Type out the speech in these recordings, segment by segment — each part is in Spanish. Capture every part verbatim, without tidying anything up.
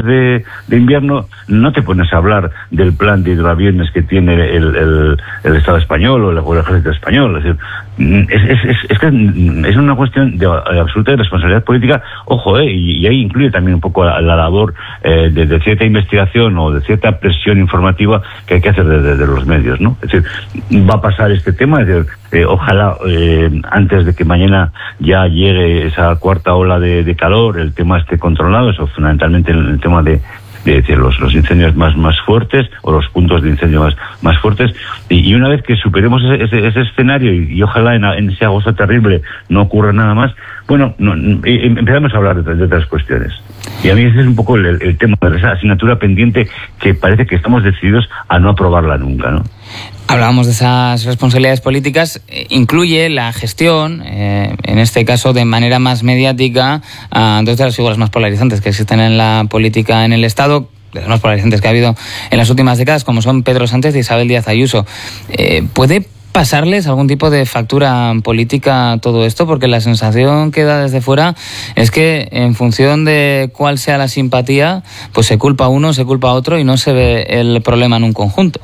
meses de, de invierno no te pones a hablar del plan de hidroaviones que tiene el, el, el Estado español o el, o el ejército español. Es decir, es, es, es, es que es una cuestión de, de absoluta responsabilidad política, ojo, eh, y, y ahí incluye también un poco la, la labor eh, de, de cierta investigación o de cierta presión informativa que hay que hacer desde de los medios, ¿no? Es decir, va a pasar este tema, es decir, eh, ojalá eh, antes de que mañana ya llegue esa cuarta ola de, de calor, el tema esté controlado, eso fundamentalmente el, el tema de de decir, los, los incendios más más fuertes o los puntos de incendio más más fuertes y, y una vez que superemos ese, ese, ese escenario y, y ojalá en, en ese agosto terrible no ocurra nada más, bueno, no, no, empezamos a hablar de, de otras cuestiones. Y a mí ese es un poco el, el tema de esa asignatura pendiente que parece que estamos decididos a no aprobarla nunca, ¿no? Hablábamos de esas responsabilidades políticas, eh, incluye la gestión, eh, en este caso de manera más mediática, a dos de las figuras más polarizantes que existen en la política en el Estado, de las más polarizantes que ha habido en las últimas décadas, como son Pedro Sánchez y Isabel Díaz Ayuso. Eh, ¿Puede pasarles algún tipo de factura política a todo esto? Porque la sensación que da desde fuera es que en función de cuál sea la simpatía, pues se culpa a uno, se culpa a otro y no se ve el problema en un conjunto.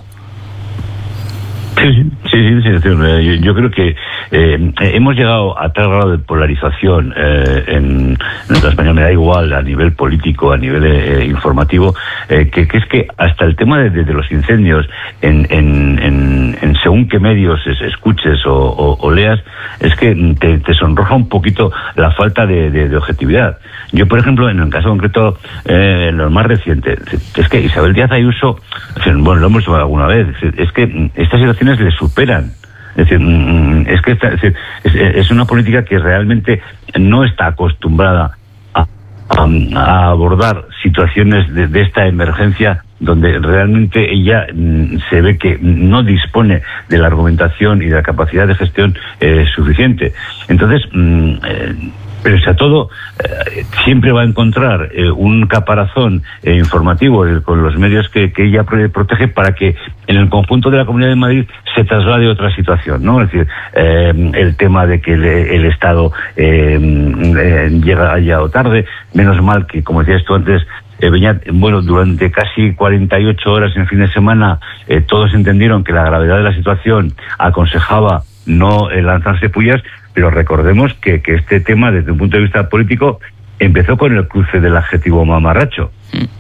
Sí, sí, sí, sí, sí. Yo, yo creo que eh, hemos llegado a tal grado de polarización eh, en nuestra España, me da igual a nivel político, a nivel eh, informativo, eh, que, que es que hasta el tema de, de, de los incendios, en, en, en, en según qué medios es, escuches o, o, o leas, es que te, te sonroja un poquito la falta de, de, de objetividad. Yo, por ejemplo, en el caso concreto, eh, lo más reciente, es que Isabel Díaz Ayuso, bueno, lo hemos dicho alguna vez, es que estas situaciones le superan. Es decir, es que esta, es, decir, es, es una política que realmente no está acostumbrada a, a, a abordar situaciones de, de esta emergencia donde realmente ella mm, se ve que no dispone de la argumentación y de la capacidad de gestión eh, suficiente. Entonces, mm, eh, pese a todo, eh, siempre va a encontrar eh, un caparazón eh, informativo eh, con los medios que, que ella protege para que en el conjunto de la Comunidad de Madrid se traslade otra situación, ¿no? Es decir, eh, el tema de que el, el Estado eh, eh, llega ha llegado tarde, menos mal que, como decías tú antes, Eh, Beñat, bueno, durante casi cuarenta y ocho horas en fin de semana eh, todos entendieron que la gravedad de la situación aconsejaba no eh, lanzarse pullas, pero recordemos que, que este tema desde un punto de vista político empezó con el cruce del adjetivo mamarracho,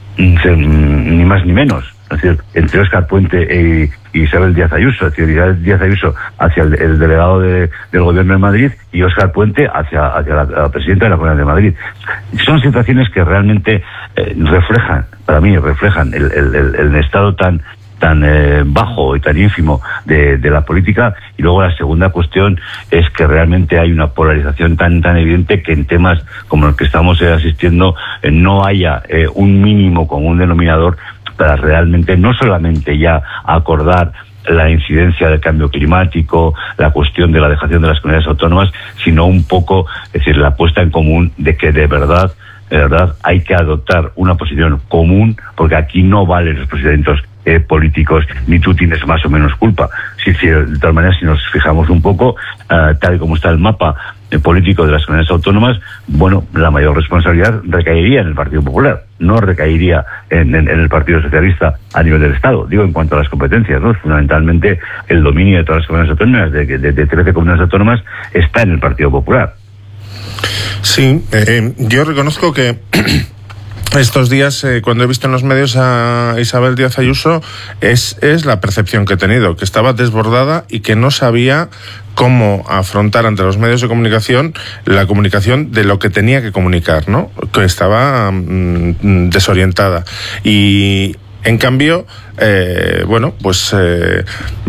mm. ni más ni menos. Es decir, entre Óscar Puente e Isabel Díaz Ayuso, es decir, Isabel Díaz Ayuso hacia el, el delegado de, del gobierno de Madrid y Óscar Puente hacia, hacia la, la presidenta de la Comunidad de Madrid. Son situaciones que realmente eh, reflejan, para mí, reflejan el, el, el, el estado tan tan eh, bajo y tan ínfimo de, de la política. Y luego la segunda cuestión es que realmente hay una polarización tan tan evidente que en temas como el que estamos eh, asistiendo eh, no haya eh, un mínimo común denominador para realmente no solamente ya acordar la incidencia del cambio climático, la cuestión de la dejación de las comunidades autónomas, sino un poco, es decir, la puesta en común de que de verdad, de verdad hay que adoptar una posición común, porque aquí no valen los procedimientos eh, políticos, ni tú tienes más o menos culpa. Si, si, de todas maneras, si nos fijamos un poco, uh, tal y como está el mapa eh, político de las comunidades autónomas, bueno, la mayor responsabilidad recaería en el Partido Popular, no recaería en, en, en el Partido Socialista a nivel del Estado. Digo, en cuanto a las competencias, ¿no? Fundamentalmente el dominio de todas las comunidades autónomas, de, de, de trece comunidades autónomas, está en el Partido Popular. Sí, eh, yo reconozco que estos días, eh, cuando he visto en los medios a Isabel Díaz Ayuso, es, es la percepción que he tenido, que estaba desbordada y que no sabía cómo afrontar ante los medios de comunicación la comunicación de lo que tenía que comunicar, ¿no? Que estaba mmm, desorientada. Y en cambio, eh, bueno, pues eh,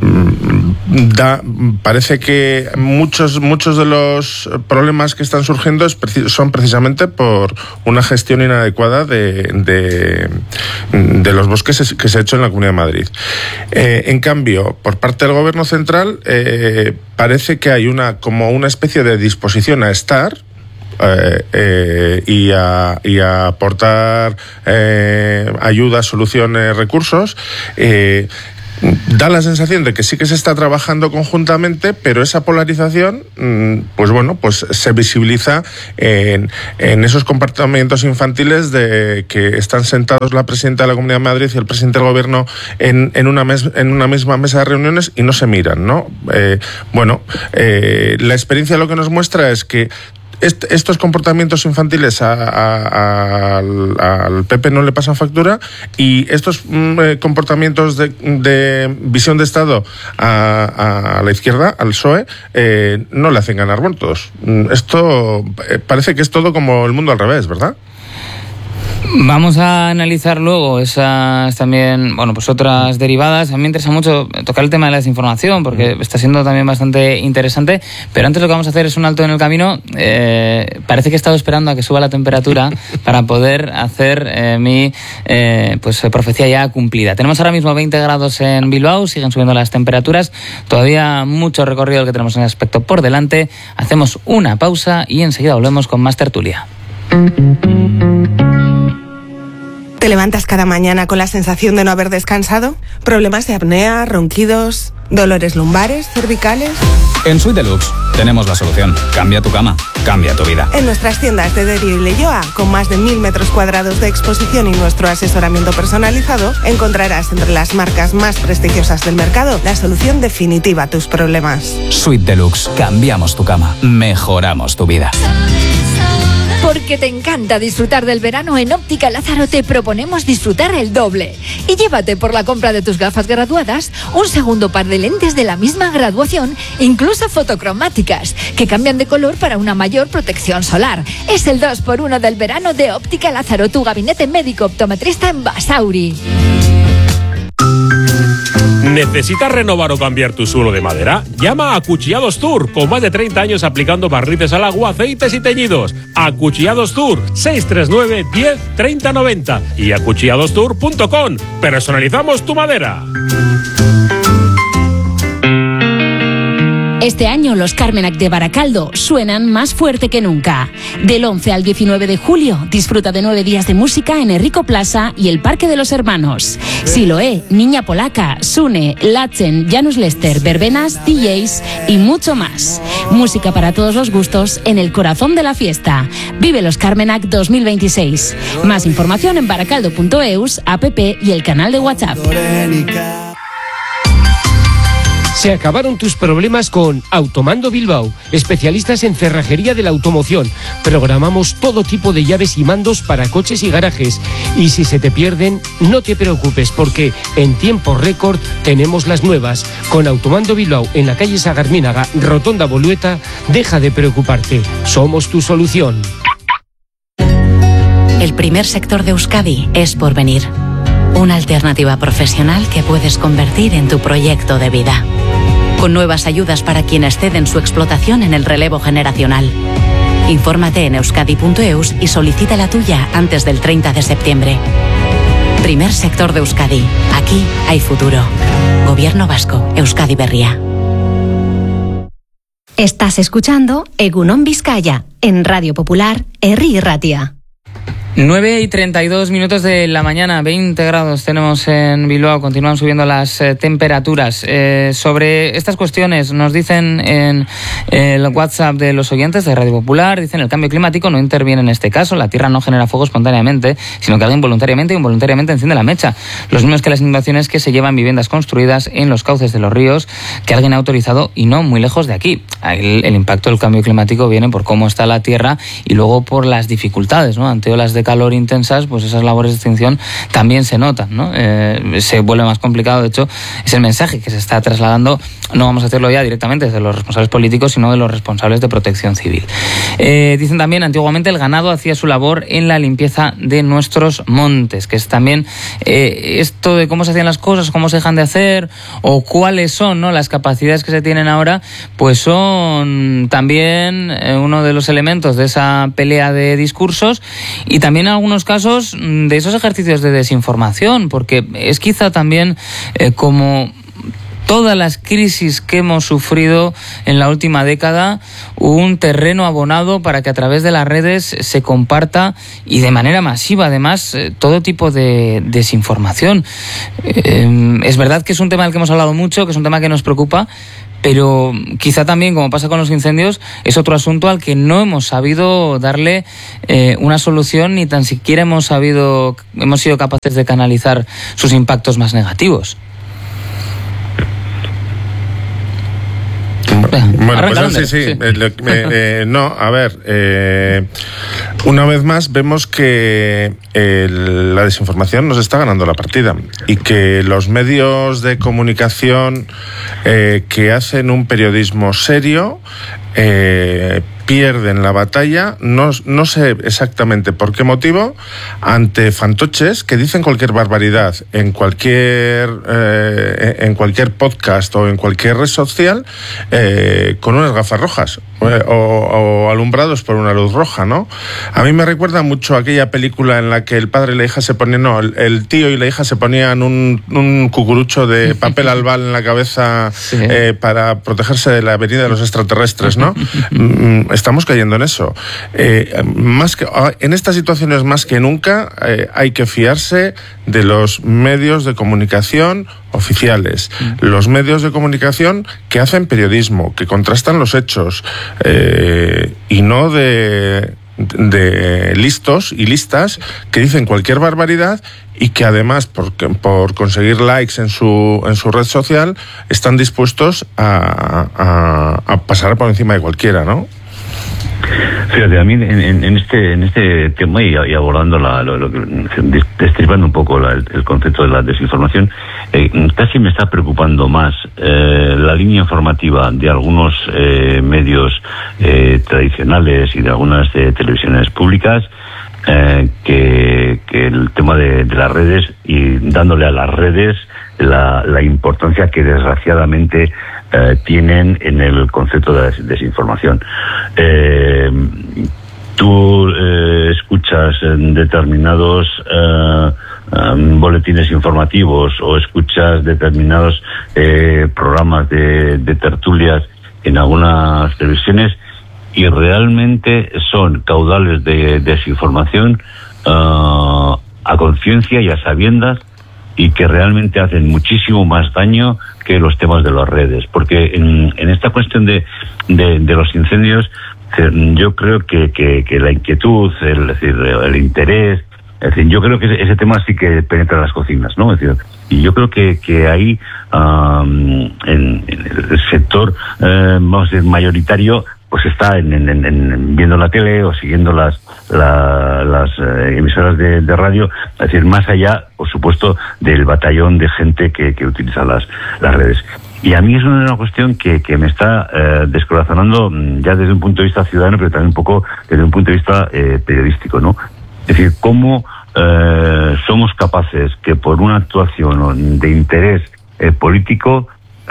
da, parece que muchos muchos de los problemas que están surgiendo es preci- son precisamente por una gestión inadecuada de, de, de los bosques que se ha hecho en la Comunidad de Madrid. Eh, en cambio, por parte del Gobierno central, eh, parece que hay una como una especie de disposición a estar Eh, eh, y, a, y a aportar eh, ayudas, soluciones, recursos, eh, da la sensación de que sí que se está trabajando conjuntamente, pero esa polarización, pues bueno, pues se visibiliza en, en esos comportamientos infantiles de que están sentados la presidenta de la Comunidad de Madrid y el presidente del Gobierno en, en, una, mes, en una misma mesa de reuniones y no se miran, ¿no? Eh, bueno, eh, la experiencia lo que nos muestra es que Est- estos comportamientos infantiles a, a, a, al, al P P no le pasan factura, y estos mm, comportamientos de, de visión de Estado a, a la izquierda, al P S O E, eh, no le hacen ganar votos. Esto eh, parece que es todo como el mundo al revés, ¿verdad? Vamos a analizar luego esas también, bueno, pues otras derivadas. A mí me interesa mucho tocar el tema de la desinformación, porque está siendo también bastante interesante, pero antes lo que vamos a hacer es un alto en el camino. Eh, parece que he estado esperando a que suba la temperatura para poder hacer eh, mi eh, pues profecía ya cumplida. Tenemos ahora mismo veinte grados en Bilbao, siguen subiendo las temperaturas, todavía mucho recorrido el que tenemos en el aspecto por delante. Hacemos una pausa y enseguida volvemos con más tertulia. ¿Te levantas cada mañana con la sensación de no haber descansado? ¿Problemas de apnea, ronquidos, dolores lumbares, cervicales? En Suite Deluxe tenemos la solución. Cambia tu cama, cambia tu vida. En nuestras tiendas de Derio y Leioa, con más de mil metros cuadrados de exposición y nuestro asesoramiento personalizado, encontrarás entre las marcas más prestigiosas del mercado la solución definitiva a tus problemas. Suite Deluxe. Cambiamos tu cama, mejoramos tu vida. Porque te encanta disfrutar del verano, en Óptica Lázaro te proponemos disfrutar el doble. Y llévate por la compra de tus gafas graduadas un segundo par de lentes de la misma graduación, incluso fotocromáticas, que cambian de color para una mayor protección solar. Es el dos por uno del verano de Óptica Lázaro, tu gabinete médico optometrista en Basauri. ¿Necesitas renovar o cambiar tu suelo de madera? Llama a Acuchillados Tour, con más de treinta años aplicando barnices al agua, aceites y teñidos. Acuchillados Tour, seis tres nueve, diez, treinta, noventa y acuchillados tour punto com. Personalizamos tu madera. Este año los Carmenac de Baracaldo suenan más fuerte que nunca. Del once al diecinueve de julio, disfruta de nueve días de música en Enrico Plaza y el Parque de los Hermanos. Siloé, Niña Polaca, Sune, Lachen, Janus Lester, Verbenas, D Js y mucho más. Música para todos los gustos en el corazón de la fiesta. Vive los Carmenac dos mil veintiséis. Más información en baracaldo punto eus, app y el canal de WhatsApp. Se acabaron tus problemas con Automando Bilbao, especialistas en cerrajería de la automoción. Programamos todo tipo de llaves y mandos para coches y garajes. Y si se te pierden, no te preocupes, porque en tiempo récord tenemos las nuevas. Con Automando Bilbao, en la calle Sagarmínaga, Rotonda Bolueta, deja de preocuparte. Somos tu solución. El primer sector de Euskadi es Porvenir. Una alternativa profesional que puedes convertir en tu proyecto de vida. Con nuevas ayudas para quienes ceden su explotación en el relevo generacional. Infórmate en euskadi punto eus y solicita la tuya antes del treinta de septiembre. Primer sector de Euskadi. Aquí hay futuro. Gobierno Vasco. Euskadi Berria. Estás escuchando Egunon Vizcaya en Radio Popular, Herri Irratia. nueve y treinta y dos minutos de la mañana, veinte grados tenemos en Bilbao, continúan subiendo las eh, temperaturas. Eh, sobre estas cuestiones nos dicen en el WhatsApp de los oyentes de Radio Popular, dicen el cambio climático no interviene en este caso, la Tierra no genera fuego espontáneamente, sino que alguien voluntariamente e involuntariamente enciende la mecha. Los mismos que las inundaciones que se llevan viviendas construidas en los cauces de los ríos, que alguien ha autorizado y no muy lejos de aquí. El, el impacto del cambio climático viene por cómo está la Tierra y luego por las dificultades, ¿no? Ante olas de calor intensas, pues esas labores de extinción también se notan, ¿no? Eh, se vuelve más complicado. De hecho, es el mensaje que se está trasladando, no vamos a hacerlo ya directamente desde los responsables políticos, sino de los responsables de protección civil. Eh, dicen también, antiguamente el ganado hacía su labor en la limpieza de nuestros montes, que es también eh, esto de cómo se hacían las cosas, cómo se dejan de hacer, o cuáles son, ¿no?, las capacidades que se tienen ahora, pues son también eh, uno de los elementos de esa pelea de discursos, y también en algunos casos de esos ejercicios de desinformación, porque es quizá también eh, como todas las crisis que hemos sufrido en la última década, un terreno abonado para que a través de las redes se comparta y de manera masiva, además, todo tipo de desinformación. Eh, es verdad que es un tema del que hemos hablado mucho, que es un tema que nos preocupa, pero quizá también, como pasa con los incendios, es otro asunto al que no hemos sabido darle eh, una solución, ni tan siquiera hemos sabido, hemos sido capaces de canalizar sus impactos más negativos. Bueno, pues sí, sí. sí. Eh, eh, no, a ver, eh, una vez más vemos que eh, la desinformación nos está ganando la partida y que los medios de comunicación eh, que hacen un periodismo serio eh, pierden la batalla, no, no sé exactamente por qué motivo, ante fantoches que dicen cualquier barbaridad en cualquier eh, en cualquier podcast o en cualquier red social eh, con unas gafas rojas eh, o, o alumbrados por una luz roja, ¿no? A mí me recuerda mucho aquella película en la que el padre y la hija se ponían, no, el, el tío y la hija se ponían un, un cucurucho de papel albal en la cabeza sí. eh, para protegerse de la venida de los extraterrestres, ¿no? Estamos cayendo en eso. Eh, más que, en estas situaciones más que nunca eh, hay que fiarse de los medios de comunicación oficiales, mm. los medios de comunicación que hacen periodismo, que contrastan los hechos eh, y no de, de listos y listas que dicen cualquier barbaridad y que además por, por conseguir likes en su en su red social están dispuestos a, a, a pasar por encima de cualquiera, ¿no? Fíjate, a mí en, en, en este en este tema y, y abordando la, lo, lo, destripando un poco la, el, el concepto de la desinformación, eh, casi me está preocupando más eh, la línea informativa de algunos eh, medios eh, tradicionales y de algunas eh, televisiones públicas eh, que, que el tema de, de las redes y dándole a las redes la, la importancia que desgraciadamente Eh, tienen en el concepto de des- desinformación. Eh, tú eh, escuchas en determinados eh, um, boletines informativos o escuchas determinados eh, programas de, de tertulias en algunas televisiones y realmente son caudales de desinformación uh, a conciencia y a sabiendas y que realmente hacen muchísimo más daño que los temas de las redes, porque en, en esta cuestión de, de, de los incendios yo creo que, que, que la inquietud, el, es decir, el interés, es decir, yo creo que ese, ese tema sí que penetra las cocinas, ¿no? Es decir, y yo creo que, que ahí um, en, en el sector eh, vamos a decir mayoritario pues está en, en, en viendo la tele o siguiendo las la, las eh, emisoras de, de radio, es decir, más allá, por supuesto, del batallón de gente que, que utiliza las, las redes. Y a mí es una cuestión que, que me está eh, descorazonando ya desde un punto de vista ciudadano, pero también un poco desde un punto de vista eh, periodístico, ¿no? Es decir, cómo eh, somos capaces que por una actuación de interés eh, político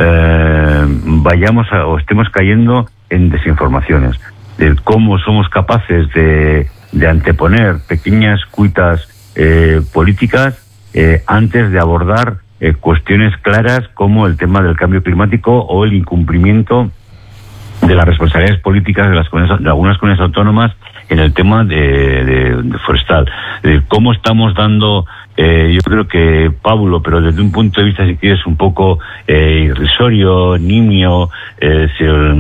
eh, vayamos a, o estemos cayendo en desinformaciones, de cómo somos capaces de, de anteponer pequeñas cuitas eh, políticas eh, antes de abordar eh, cuestiones claras como el tema del cambio climático o el incumplimiento de las responsabilidades políticas de, las comunidades, de algunas comunidades autónomas en el tema de, de, de forestal. De cómo estamos dando, eh, yo creo que Pablo, pero desde un punto de vista, si quieres, un poco eh, irrisorio, nimio, eh,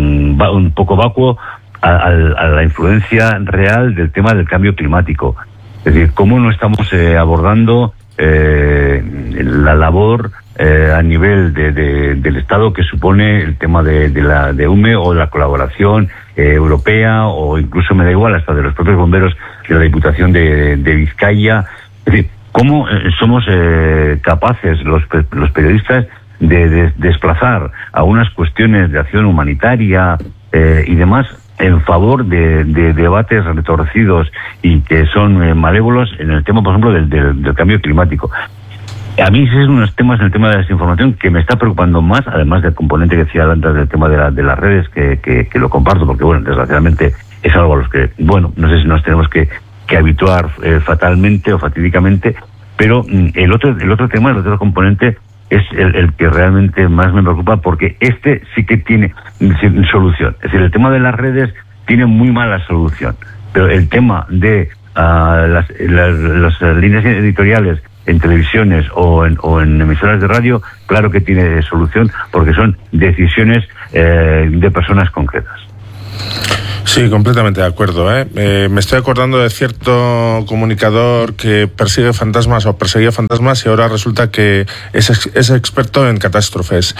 un poco vacuo, a, a, a la influencia real del tema del cambio climático. Es decir, cómo no estamos eh, abordando eh, la labor eh, a nivel de, de, del Estado que supone el tema de, de la de U M E o la colaboración eh, europea o incluso, me da igual, hasta de los propios bomberos de la Diputación de, de Vizcaya. Es decir, cómo eh, somos eh, capaces los, los periodistas de, de desplazar a unas cuestiones de acción humanitaria eh, y demás en favor de, de debates retorcidos y que son eh, malévolos en el tema, por ejemplo, del, del, del cambio climático. A mí ese es uno de los temas en el tema de la desinformación que me está preocupando más, además del componente que decía antes del tema de, la, de las redes, que, que, que lo comparto, porque, bueno, desgraciadamente es algo a los que, bueno, no sé si nos tenemos que, que habituar eh, fatalmente o fatídicamente, pero mm, el otro el otro tema, el otro componente es el, el que realmente más me preocupa, porque este sí que tiene solución. Es decir, el tema de las redes tiene muy mala solución, pero el tema de uh, las, las, las líneas editoriales en televisiones o en, o en emisoras de radio, claro que tiene solución, porque son decisiones eh, de personas concretas. Sí, completamente de acuerdo, ¿eh? Eh, me estoy acordando de cierto comunicador que persigue fantasmas o perseguía fantasmas y ahora resulta que es, ex, es experto en catástrofes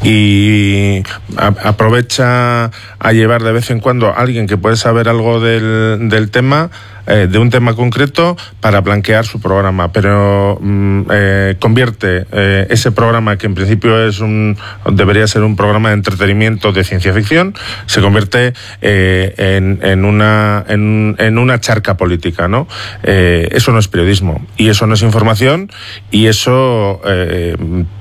y a, aprovecha a llevar de vez en cuando a alguien que puede saber algo del, del tema, eh, de un tema concreto, para blanquear su programa, pero mm, eh, convierte eh, ese programa, que en principio es un debería ser un programa de entretenimiento de ciencia ficción, se convierte eh, en, en una en, en una charca política, ¿no? Eh, eso no es periodismo y eso no es información, y eso eh,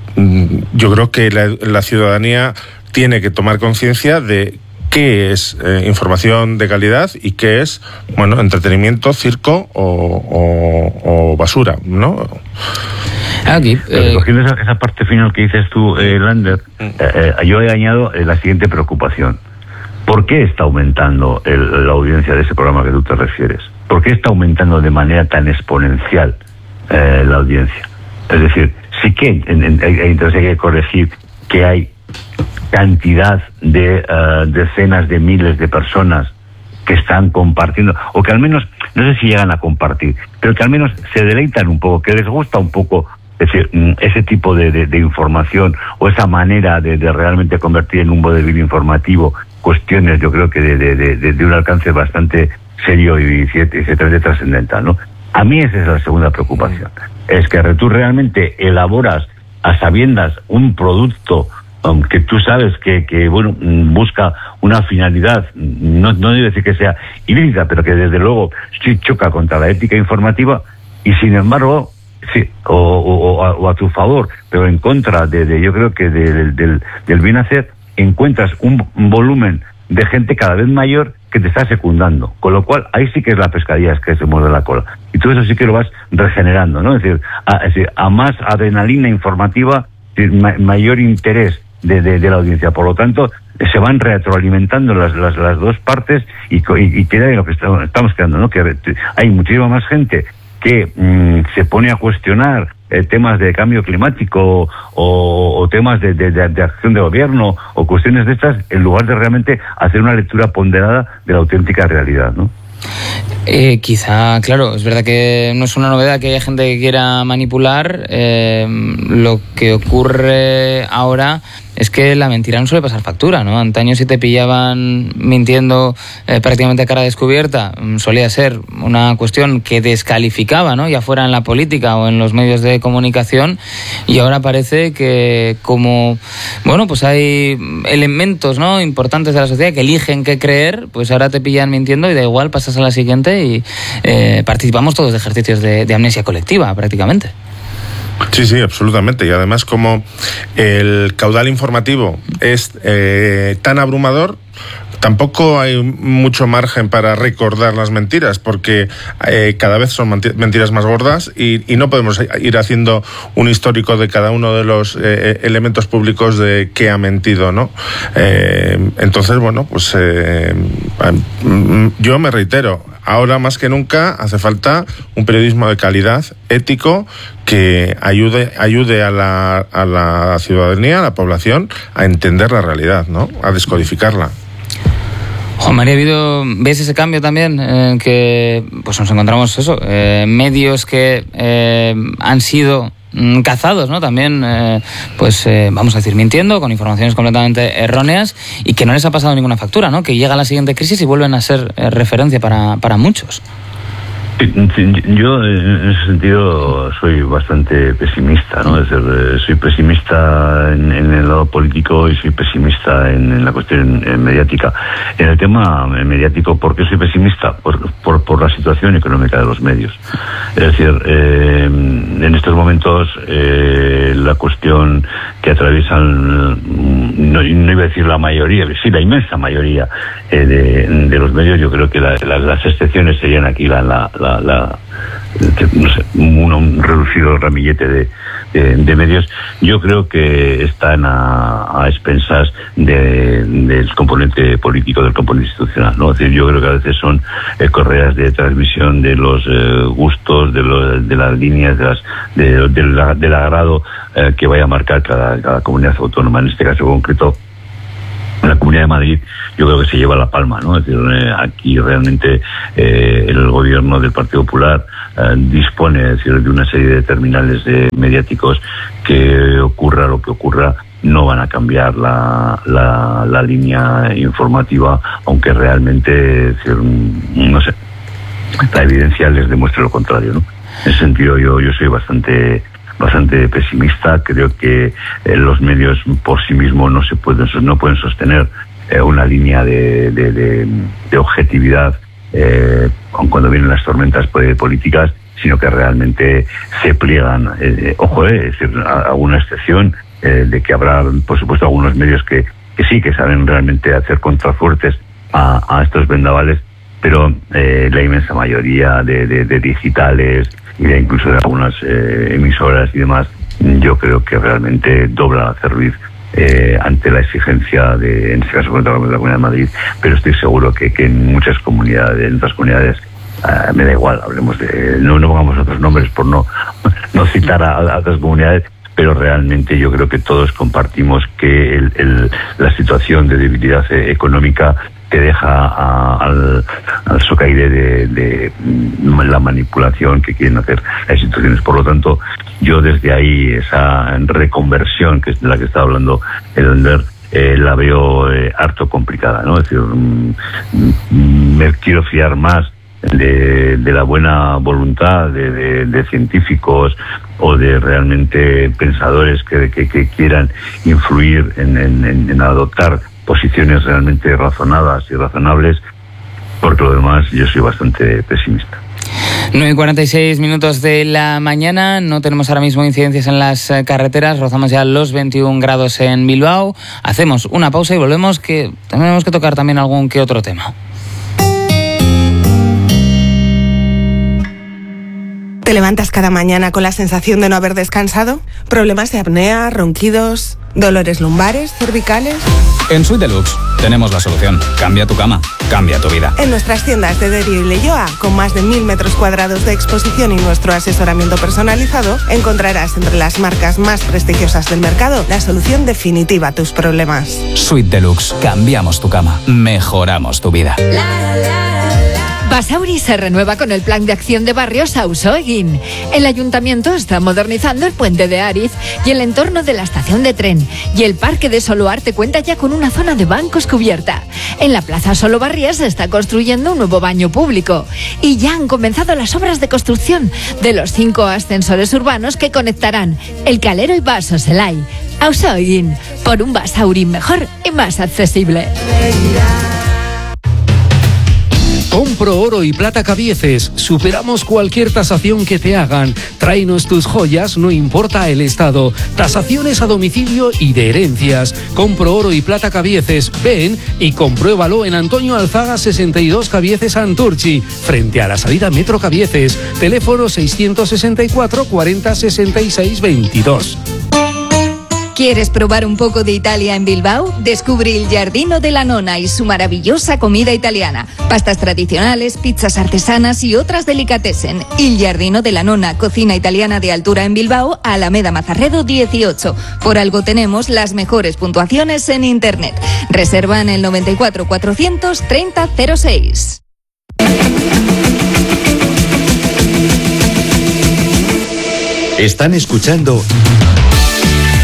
yo creo que la, la ciudadanía tiene que tomar conciencia de qué es eh, información de calidad y qué es, bueno, entretenimiento, circo o, o, o basura, ¿no? Aquí, eh... cogiendo esa, esa parte final que dices tú, eh, Lander, eh, eh, yo he añadido eh, la siguiente preocupación. ¿Por qué está aumentando el, la audiencia de ese programa que tú te refieres? ¿Por qué está aumentando de manera tan exponencial eh, la audiencia? Es decir, sí que en, en, entonces hay que corregir que hay cantidad de uh, decenas de miles de personas que están compartiendo, o que al menos, no sé si llegan a compartir, pero que al menos se deleitan un poco, que les gusta un poco ese, ese tipo de, de, de información, o esa manera de, de realmente convertir en un vodevil informativo cuestiones, yo creo que de, de, de, de un alcance bastante serio y ciertamente trascendental, ¿no? A mí esa es la segunda preocupación, es que tú realmente elaboras a sabiendas un producto aunque tú sabes que, que bueno, busca una finalidad, no, no debe decir que sea ilícita, pero que desde luego sí choca contra la ética informativa, y sin embargo, sí, o, o, o a tu favor, pero en contra de, de yo creo que de, de, del, del bien hacer, encuentras un, un volumen de gente cada vez mayor que te está secundando, con lo cual ahí sí que es la pescadilla es que se muerde la cola, y todo eso sí que lo vas regenerando, ¿no? Es decir, a, es decir, a más adrenalina informativa, ma, mayor interés De, de, de la audiencia. Por lo tanto, se van retroalimentando las, las, las dos partes y, y, y queda en lo que estamos, estamos quedando, ¿no? Que hay muchísima más gente que mmm, se pone a cuestionar eh, temas de cambio climático o, o temas de, de, de, de acción de gobierno o cuestiones de estas, en lugar de realmente hacer una lectura ponderada de la auténtica realidad, ¿no? Eh, quizá, claro, es verdad que no es una novedad que haya gente que quiera manipular. Eh, lo que ocurre ahora es que la mentira no suele pasar factura, ¿no? Antaño, si te pillaban mintiendo eh, prácticamente a cara descubierta, solía ser una cuestión que descalificaba, ¿no? Ya fuera en la política o en los medios de comunicación, y ahora parece que como, bueno, pues hay elementos, ¿no?, importantes de la sociedad que eligen qué creer, pues ahora te pillan mintiendo y da igual, pasas a la siguiente y eh, participamos todos de ejercicios de, de amnesia colectiva, prácticamente. Sí, sí, absolutamente. Y además, como el caudal informativo es eh, tan abrumador, tampoco hay mucho margen para recordar las mentiras, porque eh, cada vez son mentiras más gordas y, y no podemos ir haciendo un histórico de cada uno de los eh, elementos públicos de qué ha mentido, ¿no? Eh, entonces, bueno, pues eh, yo me reitero, ahora más que nunca hace falta un periodismo de calidad, ético, que ayude ayude a la, a la ciudadanía, a la población, a entender la realidad, ¿no?, a descodificarla. Juan María, ¿ha habido, ves ese cambio también en que pues nos encontramos eso, eh, medios que eh, han sido mm, cazados, ¿no? También, eh, pues eh, vamos a decir, mintiendo, con informaciones completamente erróneas, y que no les ha pasado ninguna factura, ¿no? Que llega la siguiente crisis y vuelven a ser eh, referencia para, para muchos. Yo en ese sentido soy bastante pesimista, ¿no? Es decir, soy pesimista en, en el lado político y soy pesimista en, en la cuestión mediática. En el tema mediático, ¿por qué soy pesimista? Por, por, por la situación económica de los medios. Es decir, eh, en estos momentos eh, la cuestión que atraviesan, no, no iba a decir la mayoría, sí, la inmensa mayoría eh, de, de los medios. Yo creo que la, la, las excepciones serían aquí la, la, la, la no sé, un, un reducido ramillete de, de, de medios. Yo creo que están a, a expensas de, del componente político, del componente institucional, ¿no? Es decir, yo creo que a veces son eh, correas de transmisión de los eh, gustos, de, los, de las líneas, de las, de, de la, del agrado eh, que vaya a marcar cada, cada comunidad autónoma. En este caso concreto, la Comunidad de Madrid, yo creo que se lleva la palma, ¿no? Es decir, eh, aquí realmente eh, el gobierno del Partido Popular eh, dispone, es decir, de una serie de terminales de mediáticos que ocurra lo que ocurra, no van a cambiar la, la, la línea informativa, aunque realmente, es decir, no sé, la evidencia les demuestre lo contrario, ¿no? En ese sentido yo, yo soy bastante bastante pesimista. Creo que eh, los medios por sí mismos no se pueden no pueden sostener eh, una línea de, de, de, de objetividad eh, cuando vienen las tormentas políticas, sino que realmente se pliegan. Eh, ojo, eh, es decir, alguna excepción eh, de que habrá, por supuesto, algunos medios que, que sí que saben realmente hacer contrafuertes a, a estos vendavales, pero eh, la inmensa mayoría de, de, de digitales y de incluso de algunas eh, emisoras y demás, yo creo que realmente dobla la cerviz eh, ante la exigencia de, en este caso, contra la Comunidad de Madrid, pero estoy seguro que, que en muchas comunidades, en otras comunidades, eh, me da igual, hablemos de, no, no pongamos otros nombres por no, no citar a, a otras comunidades, pero realmente yo creo que todos compartimos que el, el, la situación de debilidad económica te deja a, al, al socaire de, de la manipulación que quieren hacer las instituciones. Por lo tanto, yo desde ahí esa reconversión, que es de la que está hablando el Ender, eh, la veo eh, harto complicada, ¿no? Es decir, mm, me quiero fiar más de, de la buena voluntad de, de, de científicos o de realmente pensadores que, que, que quieran influir en, en, en adoptar posiciones realmente razonadas y razonables, porque lo demás yo soy bastante pesimista. nueve y cuarenta y seis minutos de la mañana, no tenemos ahora mismo incidencias en las carreteras, rozamos ya los veintiún grados en Bilbao. Hacemos una pausa y volvemos, que tenemos que tocar también algún que otro tema. ¿Te levantas cada mañana con la sensación de no haber descansado? ¿Problemas de apnea, ronquidos, dolores lumbares, cervicales? En Suite Deluxe tenemos la solución. Cambia tu cama, cambia tu vida. En nuestras tiendas de Derio y Leioa, con más de mil metros cuadrados de exposición y nuestro asesoramiento personalizado, encontrarás entre las marcas más prestigiosas del mercado la solución definitiva a tus problemas. Suite Deluxe. Cambiamos tu cama, mejoramos tu vida. Basauri se renueva con el plan de acción de barrios Ausoegin. El ayuntamiento está modernizando el puente de Ariz y el entorno de la estación de tren. Y el parque de Soloarte cuenta ya con una zona de bancos cubierta. En la plaza Solobarriés se está construyendo un nuevo baño público. Y ya han comenzado las obras de construcción de los cinco ascensores urbanos que conectarán El Calero y Baso Selay. Ausoegin, por un Basauri mejor y más accesible. Compro oro y plata Cabieces. Superamos cualquier tasación que te hagan. Tráenos tus joyas, no importa el estado. Tasaciones a domicilio y de herencias. Compro oro y plata Cabieces. Ven y compruébalo en Antonio Alzaga sesenta y dos Cabieces Santurchi, frente a la salida Metro Cabieces. Teléfono seiscientos sesenta y cuatro cuarenta sesenta y seis veintidós. ¿Quieres probar un poco de Italia en Bilbao? Descubre Il Giardino della Nonna y su maravillosa comida italiana. Pastas tradicionales, pizzas artesanas y otras delicatessen. Il Giardino della Nonna, cocina italiana de altura en Bilbao, Alameda Mazarredo dieciocho. Por algo tenemos las mejores puntuaciones en Internet. Reserva en el noventa y cuatro cuatrocientos treinta cero seis. Están escuchando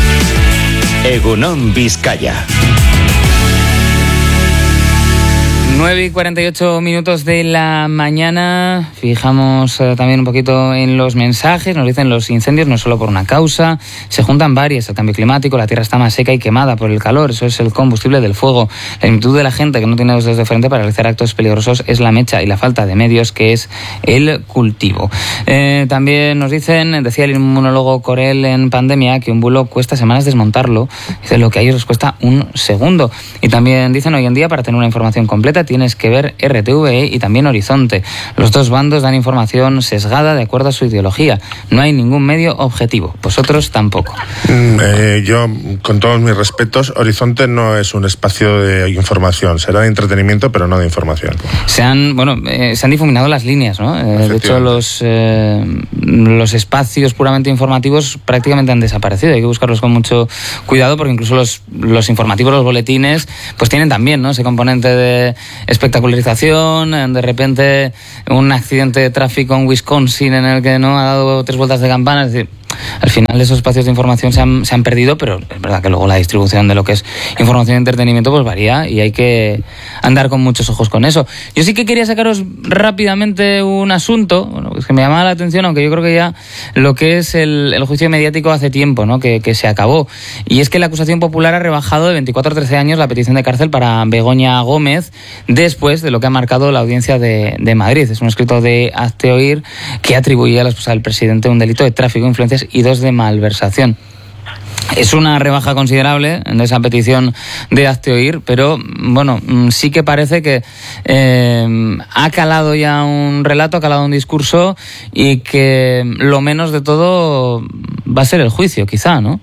Egunon Vizcaya. nueve y cuarenta y ocho minutos de la mañana. Fijamos eh, también un poquito en los mensajes. Nos dicen los incendios no solo por una causa, se juntan varias: el cambio climático, la tierra está más seca y quemada por el calor, eso es el combustible del fuego. La inquietud de la gente que no tiene dedos de frente para realizar actos peligrosos es la mecha, y la falta de medios, que es el cultivo. Eh, también nos dicen, decía el inmunólogo Corel en pandemia, que un bulo cuesta semanas desmontarlo. Dice, lo que a ellos les cuesta un segundo. Y también dicen, hoy en día, para tener una información completa tienes que ver R T V E y también Horizonte. Los dos bandos dan información sesgada de acuerdo a su ideología. No hay ningún medio objetivo. Vosotros tampoco. Mm, eh, yo, con todos mis respetos, Horizonte no es un espacio de información. Será de entretenimiento, pero no de información. Se han, bueno, eh, se han difuminado las líneas, ¿no? Eh, de hecho, los, eh, los espacios puramente informativos prácticamente han desaparecido. Hay que buscarlos con mucho cuidado, porque incluso los, los informativos, los boletines, pues tienen también, ¿no?, ese componente de espectacularización. De repente un accidente de tráfico en Wisconsin en el que no ha dado tres vueltas de campana. Es decir, al final esos espacios de información se han, se han perdido, pero es verdad que luego la distribución de lo que es información y entretenimiento pues varía, y hay que andar con muchos ojos con eso. Yo sí que quería sacaros rápidamente un asunto, bueno, pues que me llamaba la atención, aunque yo creo que ya lo que es el, el juicio mediático hace tiempo, ¿no?, que, que se acabó, y es que la acusación popular ha rebajado de veinticuatro a trece años la petición de cárcel para Begoña Gómez, después de lo que ha marcado la audiencia de, de Madrid. Es un escrito de Hazte Oír que atribuye a la esposa del presidente un delito de tráfico de influencias y dos de malversación. Es una rebaja considerable en esa petición de Hazte Oír, pero bueno, sí que parece que eh, ha calado ya un relato, ha calado un discurso, y que lo menos de todo va a ser el juicio, quizá, ¿no?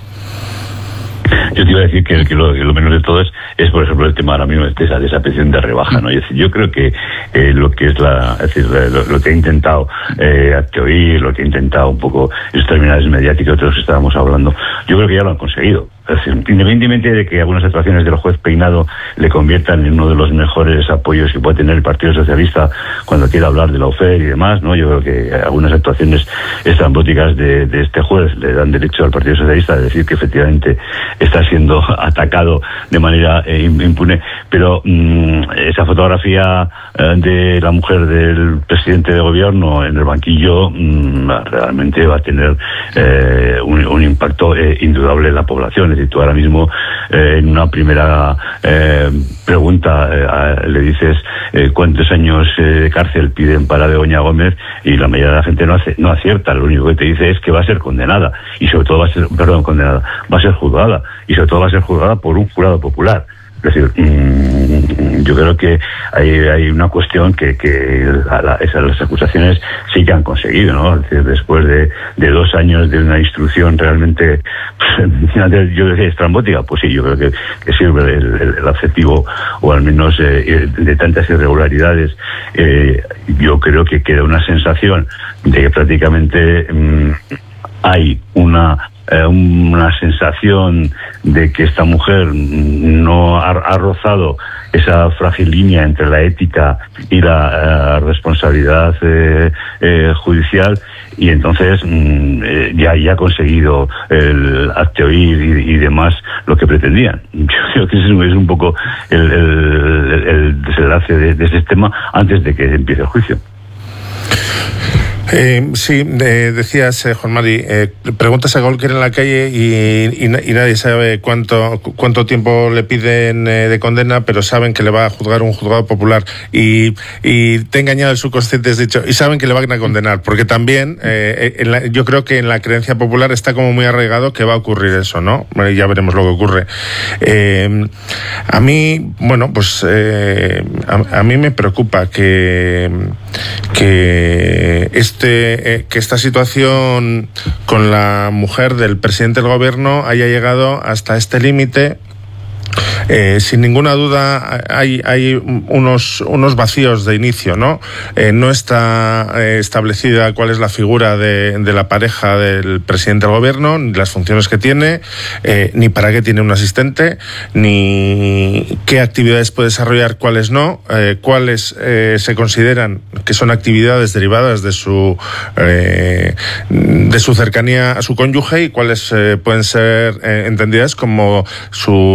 Yo te iba a decir que, que, lo, que lo menos de todo es, es, por ejemplo, el tema ahora mismo de esa, de esa petición de rebaja, ¿no? Es decir, yo creo que eh, lo que es la, es decir, lo, lo que ha intentado eh, Hazte Oír, lo que ha intentado un poco esos terminales mediáticos de los que estábamos hablando, yo creo que ya lo han conseguido. Es decir, independientemente de que algunas actuaciones del juez Peinado le conviertan en uno de los mejores apoyos que puede tener el Partido Socialista cuando quiera hablar de la U F E R y demás, ¿no? Yo creo que algunas actuaciones estrambóticas de, de este juez le dan derecho al Partido Socialista a decir que efectivamente está siendo atacado de manera eh, impune, pero mmm, esa fotografía eh, de la mujer del presidente de gobierno en el banquillo mmm, realmente va a tener eh, un, un impacto eh, indudable en la población. Es decir, tú ahora mismo eh, en una primera eh, pregunta eh, a, le dices eh, cuántos años eh, de cárcel piden para Begoña Gómez, y la mayoría de la gente no, hace, no acierta. Lo único que te dice es que va a ser condenada, y sobre todo va a ser, perdón, condenada, va a ser juzgada, y sobre todo va a ser juzgada por un jurado popular. Es decir, mmm, yo creo que hay, hay una cuestión que, que a la, esas las acusaciones sí que han conseguido, ¿no? Es decir, después de, de dos años de una instrucción realmente, yo decía estrambótica, pues sí, yo creo que, que sirve el, el, el adjetivo, o al menos eh, de tantas irregularidades, eh, yo creo que queda una sensación de que prácticamente mmm, hay una Eh, una sensación de que esta mujer no ha, ha rozado esa frágil línea entre la ética y la uh, responsabilidad eh, eh, judicial, y entonces mm, eh, ya, ya ha conseguido el Hazte Oír y, y demás lo que pretendían. Yo creo que es un, es un poco el, el, el desenlace de, de ese tema antes de que empiece el juicio. Eh, sí, eh, decías, eh, Juan Mari, eh, preguntas a cualquiera en la calle y, y, y nadie sabe cuánto cuánto tiempo le piden eh, de condena, pero saben que le va a juzgar un juzgado popular, y, y te ha engañado el subconsciente, has dicho, y saben que le van a condenar, porque también eh, en la, yo creo que en la creencia popular está como muy arraigado que va a ocurrir eso, ¿no? Bueno, ya veremos lo que ocurre. Eh, a mí, bueno, pues eh, a, a mí me preocupa que, que este Eh, que esta situación con la mujer del presidente del gobierno haya llegado hasta este límite. Eh, sin ninguna duda hay, hay unos, unos vacíos de inicio, ¿no? Eh, no está eh, establecida cuál es la figura de, de la pareja del presidente del gobierno, ni las funciones que tiene, eh, ni para qué tiene un asistente, ni qué actividades puede desarrollar, cuáles no, eh, cuáles eh, se consideran que son actividades derivadas de su eh, de su cercanía a su cónyuge, y cuáles eh, pueden ser eh, entendidas como su desempeño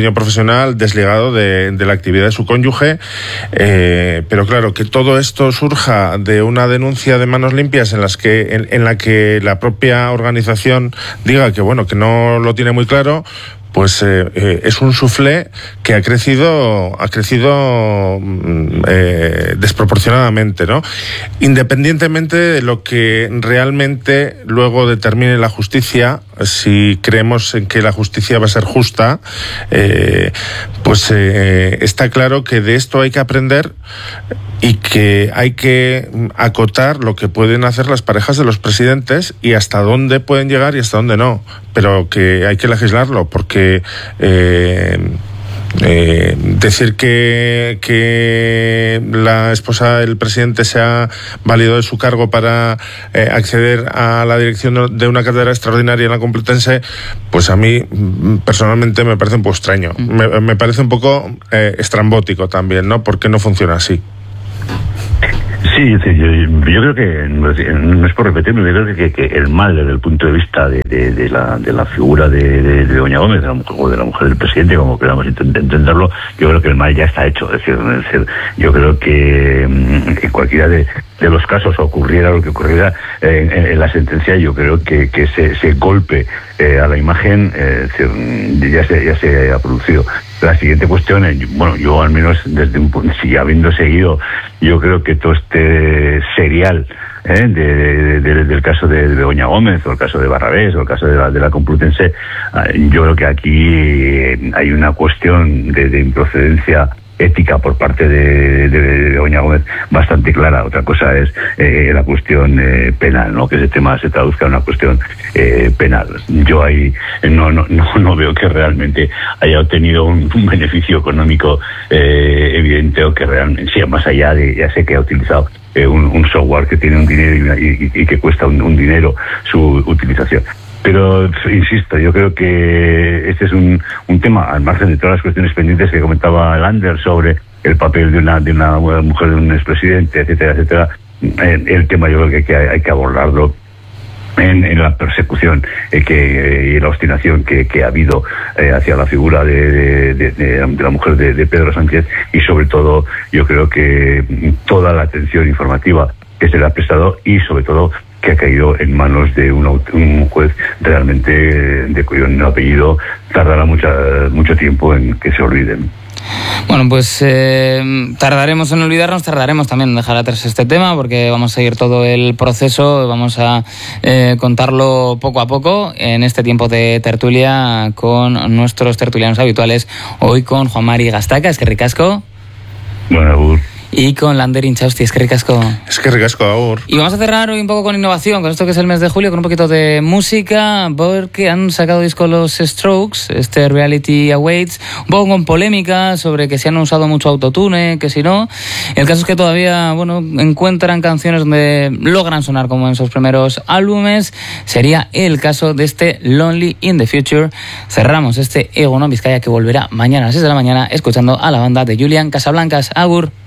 desempeño profesional desligado de, de la actividad de su cónyuge, eh, pero claro, que todo esto surja de una denuncia de manos limpias en las que en, en la que la propia organización diga que bueno, que no lo tiene muy claro, pues eh, eh, es un suflé que ha crecido ha crecido eh, desproporcionadamente, ¿no? Independientemente de lo que realmente luego determine la justicia, si creemos en que la justicia va a ser justa, eh, pues eh, está claro que de esto hay que aprender y que hay que acotar lo que pueden hacer las parejas de los presidentes y hasta dónde pueden llegar y hasta dónde no, pero que hay que legislarlo, porque eh, eh, decir que, que la esposa del presidente se ha valido de su cargo para eh, acceder a la dirección de una cátedra extraordinaria en la Complutense, pues a mí personalmente me parece un poco extraño, me, me parece un poco eh, estrambótico también, ¿no? Porque no funciona así. Sí, sí, yo, yo creo que, no es por repetirme, yo creo que, que el mal desde el punto de vista de, de, de, la, de la figura de, de, de Doña Gómez, de la mujer, o de la mujer del presidente, como queramos entenderlo, yo creo que el mal ya está hecho. Es decir, es decir yo creo que en cualquiera de, de los casos ocurriera lo que ocurriera eh, en, en la sentencia, yo creo que, que ese, ese golpe eh, a la imagen eh, se, ya, se, ya se ha producido. La siguiente cuestión, bueno, yo al menos desde un punto, si habiendo seguido, yo creo que todo este serial ¿eh? de, de, de, del caso de, de Begoña Gómez, o el caso de Barrabés, o el caso de la, de la Complutense, yo creo que aquí hay una cuestión de, de improcedencia ética por parte de, de, de Begoña Gómez bastante clara. Otra cosa es eh, la cuestión eh, penal, ¿no? Que ese tema se traduzca en una cuestión eh, penal. Yo ahí no, no, no, no veo que realmente haya obtenido un, un beneficio económico eh, evidente, o que realmente, sí, más allá de, ya sé que ha utilizado eh, un, un software que tiene un dinero y, y, y que cuesta un, un dinero su utilización. Pero, insisto, yo creo que este es un, un tema, al margen de todas las cuestiones pendientes que comentaba Lander sobre el papel de una, de una mujer, de un expresidente, etcétera, etcétera. El, el tema yo creo que hay que, hay que abordarlo en, en la persecución eh, que, y la obstinación que, que ha habido eh, hacia la figura de, de, de, de la mujer de, de Pedro Sánchez, y sobre todo yo creo que toda la atención informativa que se le ha prestado, y sobre todo que ha caído en manos de un, un juez realmente de cuyo apellido tardará mucha, mucho tiempo en que se olviden. Bueno, pues eh, tardaremos en olvidarnos, tardaremos también en dejar atrás este tema, porque vamos a seguir todo el proceso, vamos a eh, contarlo poco a poco en este tiempo de tertulia con nuestros tertulianos habituales, hoy con Juan Mari Gastaca, es que ricasco. Bueno, y con Lander Inchausti, es que ricasco. Es que ricasco, agur. Y vamos a cerrar hoy un poco con innovación, con esto que es el mes de julio, con un poquito de música, porque han sacado disco los Strokes, este Reality Awaits, un poco con polémica sobre que si han usado mucho autotune, que si no. El caso es que todavía, bueno, encuentran canciones donde logran sonar como en sus primeros álbumes. Sería el caso de este Lonely in the Future. Cerramos este Egunon Vizcaya, que volverá mañana a las seis de la mañana, escuchando a la banda de Julian Casablancas. Agur.